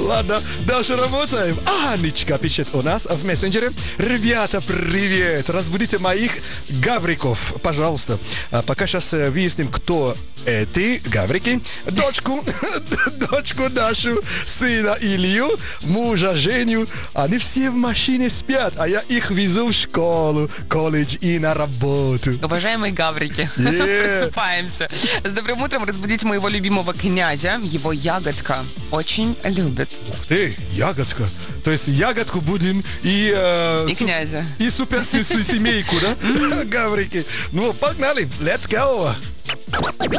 Ладно, дальше работаем. Анечка пишет у нас в мессенджере. Ребята, привет. Разбудите моих гавриков, пожалуйста. Пока сейчас выясним, кто эти гаврики. Дочку Дашу, сына Илью, мужа Женю. Они все в машине спят, а я их везу в школу, колледж и на работу. Уважаемые гаврики, просыпаемся. С добрым утром. Разбудить моего любимого князя. Его ягодка очень любит. Ух ты, ягодка. То есть ягодку будем и князя. И семейку, да? Гаврики. Ну, погнали. Let's go.